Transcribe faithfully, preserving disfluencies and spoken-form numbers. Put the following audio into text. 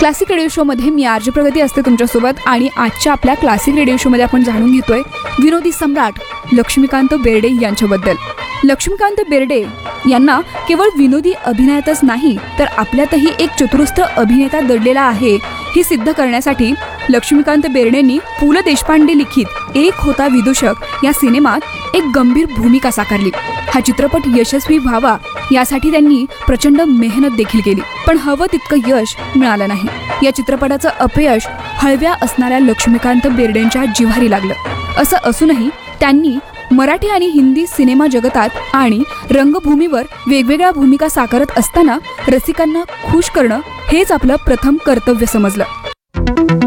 Classic radio show मध्ये मी RJ प्रगती असते तुमच्यासोबत आणि आजच्या आपल्या क्लासिक रेडिओ शो मध्ये आपण जाणून घेतोय विनोदी सम्राट लक्ष्मीकांत बेर्डे यांच्याबद्दल. लक्ष्मीकांत बेर्डे यांना केवळ विनोदी अभिनयातच नाही तर आपल्यातही एक चतुरस्र अभिनेता दडलेला आहे हे सिद्ध करण्यासाठी लक्ष्मीकांत बेर्डेंनी पु ल देशपांडे लिखित एक होता विदूषक या सिनेमात एक गंभीर भूमिका साकारली. हा चित्रपट यशस्वी व्हावा यासाठी त्यांनी प्रचंड मेहनत देखील केली, पण हवं तितकं यश मिळालं नाही. या चित्रपटाचं अपयश हळव्या असणाऱ्या लक्ष्मीकांत बेर्डेंच्या जिव्हारी लागलं. असं असूनही त्यांनी मराठी आणि हिंदी सिनेमा जगतात आणि रंगभूमीवर वेगवेगळ्या भूमिका साकारत असताना रसिकांना खुश करणं हेच आपलं प्रथम कर्तव्य समजलं.